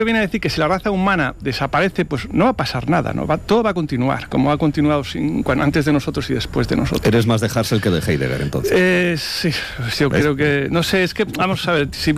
Viene a decir que si la raza humana desaparece, pues no va a pasar nada, ¿no? Todo va a continuar, como ha continuado antes de nosotros y después de nosotros. Eres más de Hassel que de Heidegger, entonces. Sí, yo creo que... No sé, es que, vamos a ver, si